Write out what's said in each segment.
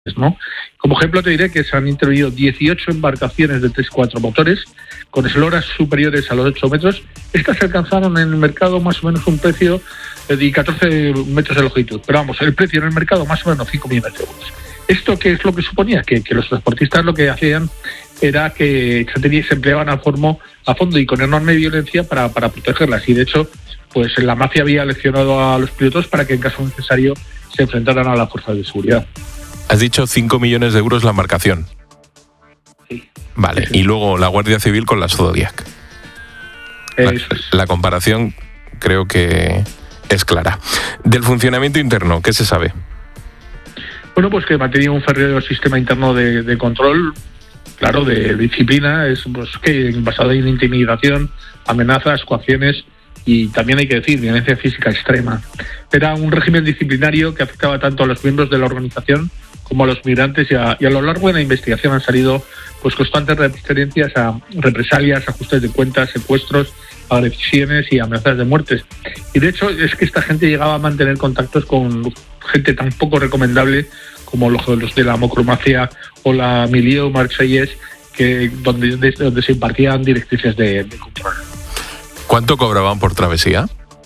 ¿no? Como ejemplo te diré que se han intervenido 18 embarcaciones de 3-4 motores con esloras superiores a los 8 metros. Estas alcanzaron en el mercado más o menos un precio de 14 metros de longitud, pero vamos, el precio en el mercado más o menos 5 millones de euros. ¿Esto qué es lo que suponía? Que los transportistas lo que hacían era que se empleaban a fondo y con enorme violencia para protegerlas, y de hecho pues la mafia había leccionado a los pilotos para que en caso necesario se enfrentaran a las fuerzas de seguridad. Has dicho 5 millones de euros la embarcación. Sí. Vale, sí. Y luego la Guardia Civil con la Zodiac. La comparación creo que es clara. Del funcionamiento interno, ¿qué se sabe? Bueno, pues que mantenía un férreo sistema interno de control, claro, de disciplina, es pues que basado en intimidación, amenazas, coacciones y también hay que decir violencia física extrema. Era un régimen disciplinario que afectaba tanto a los miembros de la organización como a los migrantes, y a lo largo de la investigación han salido pues constantes referencias a represalias, ajustes de cuentas, secuestros, agresiones y amenazas de muertes. Y de hecho es que esta gente llegaba a mantener contactos con gente tan poco recomendable como los de la mocromacia o la Milieu Marseillaise, donde se impartían directrices de control. ¿Cuánto cobraban por travesía?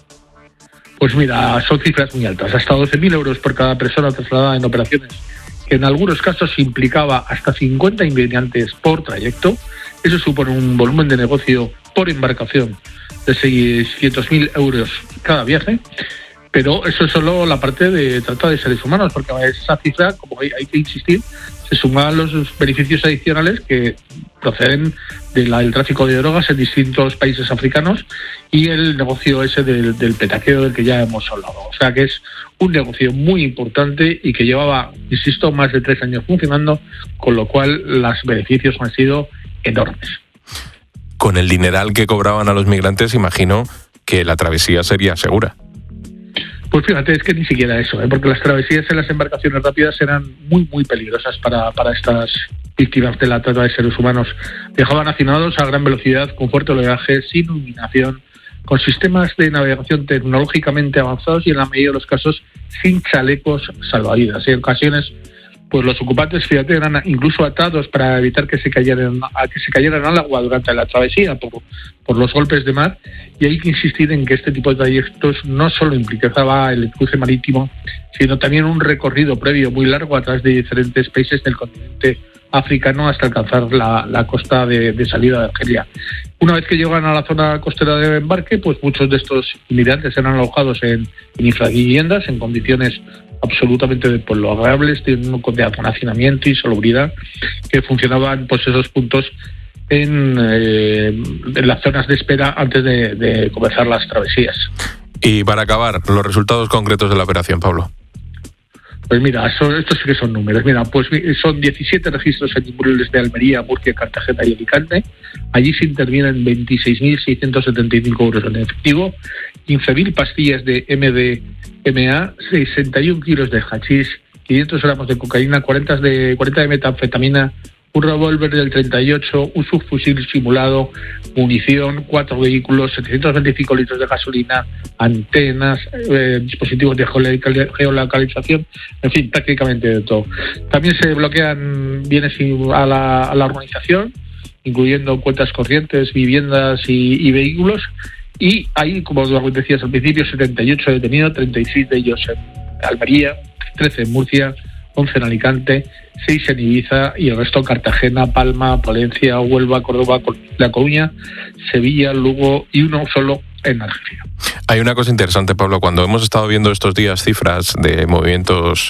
Pues mira, son cifras muy altas, hasta 12.000 euros por cada persona trasladada en operaciones, que en algunos casos implicaba hasta 50 inmigrantes por trayecto. Eso supone un volumen de negocio por embarcación de 600.000 euros cada viaje, pero eso es solo la parte de trata de seres humanos, porque a esa cifra, como hay que insistir, se suman los beneficios adicionales que proceden del tráfico de drogas en distintos países africanos y el negocio ese del petaqueo del que ya hemos hablado. O sea que es un negocio muy importante y que llevaba, insisto, más de 3 años funcionando, con lo cual los beneficios han sido enormes. Con el dineral que cobraban a los migrantes, imagino que la travesía sería segura. Pues fíjate, es que ni siquiera eso, porque las travesías en las embarcaciones rápidas eran muy, muy peligrosas para estas víctimas de la trata de seres humanos. Viajaban hacinados a gran velocidad, con fuerte oleaje, sin iluminación, con sistemas de navegación tecnológicamente avanzados y en la mayoría de los casos sin chalecos salvavidas. En ocasiones, pues los ocupantes, fíjate, eran incluso atados para evitar que se cayeran al agua durante la travesía por los golpes de mar. Y hay que insistir en que este tipo de trayectos no solo implicaba el cruce marítimo, sino también un recorrido previo muy largo a través de diferentes países del continente africano hasta alcanzar la costa de salida de Argelia. Una vez que llegan a la zona costera de embarque, pues muchos de estos inmigrantes eran alojados en infraviviendas en condiciones absolutamente deplorables, de hacinamiento y salubridad, que funcionaban pues esos puntos en las zonas de espera antes de comenzar las travesías. Y para acabar, los resultados concretos de la operación, Pablo. Pues mira, estos sí que son números. Mira, pues son 17 registros en inmuebles de Almería, Murcia, Cartagena y Alicante. Allí se intervienen 26.675 euros en efectivo, 15.000 pastillas de MDMA, 61 kilos de hachís, 500 gramos de cocaína, 40 de metanfetamina, un revólver del 38, un subfusil simulado, munición, 4 vehículos, 725 litros de gasolina, antenas, dispositivos de geolocalización, en fin, prácticamente de todo. También se bloquean bienes a la organización, incluyendo cuentas corrientes, viviendas y vehículos. Y hay, como decías al principio, 78 detenidos, 36 de ellos en Almería, 13 en Murcia, 11 en Alicante, 6 en Ibiza y el resto en Cartagena, Palma, Palencia, Huelva, Córdoba, La Coruña, Sevilla, Lugo y uno solo en Argelia. Hay una cosa interesante, Pablo, cuando hemos estado viendo estos días cifras de movimientos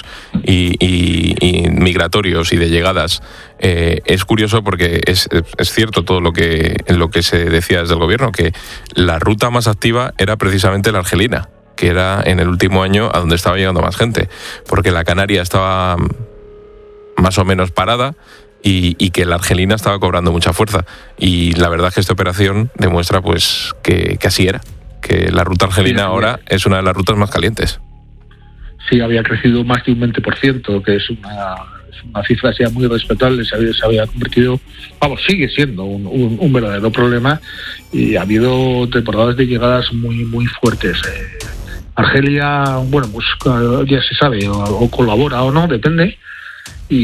y migratorios y de llegadas, es curioso porque es cierto todo lo que se decía desde el gobierno, que la ruta más activa era precisamente la argelina, que era en el último año a donde estaba llegando más gente, porque la canaria estaba más o menos parada y que la argelina estaba cobrando mucha fuerza. Y la verdad es que esta operación demuestra pues que así era, que la ruta argelina ahora es una de las rutas más calientes. Sí, había crecido más de un 20%, que es una cifra ya muy respetable. Se había convertido, sigue siendo un verdadero problema, y ha habido temporadas de llegadas muy, muy fuertes. Argelia, bueno, pues ya se sabe, o colabora o no, depende,